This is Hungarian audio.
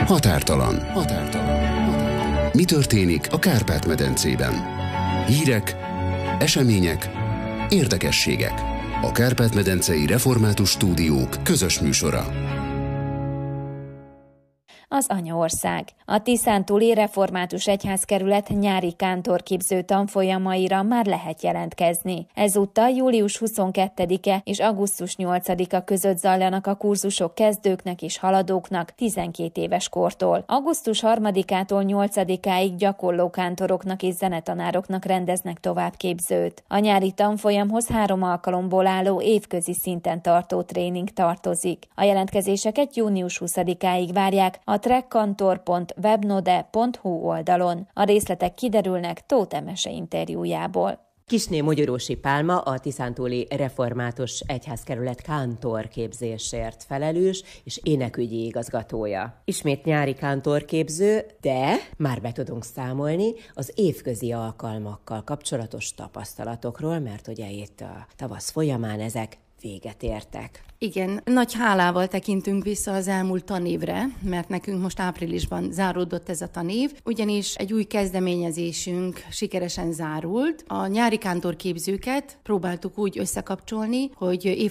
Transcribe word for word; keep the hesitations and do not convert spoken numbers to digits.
Határtalan. Határtalan. Mi történik a Kárpát-medencében? Hírek, események, érdekességek. A Kárpát-medencei Református Stúdiók közös műsora. Az anyaország. A Tiszántúli Református Egyházkerület nyári kántorképző tanfolyamaira már lehet jelentkezni. Ezúttal július huszonkettedike és augusztus nyolcadika között zajlanak a kurzusok kezdőknek és haladóknak tizenkét éves kortól. augusztus harmadikától nyolcadikáig gyakorló kántoroknak és zenetanároknak rendeznek továbbképzőt. A nyári tanfolyamhoz három alkalomból álló évközi szinten tartó tréning tartozik. A jelentkezéseket június huszadikáig várják a trekkantor pont webnode pont hu oldalon. A részletek kiderülnek Tóth Emese interjújából. Kissné Mogyorósi Pálma a Tiszántúli Református Egyházkerület kántorképzésért felelős és énekügyi igazgatója. Ismét nyári kántorképző, de már be tudunk számolni az évközi alkalmakkal kapcsolatos tapasztalatokról, mert ugye itt a tavasz folyamán ezek véget értek. Igen, nagy hálával tekintünk vissza az elmúlt tanévre, mert nekünk most áprilisban záródott ez a tanév, ugyanis egy új kezdeményezésünk sikeresen zárult. A nyári kántorképzőket próbáltuk úgy összekapcsolni, hogy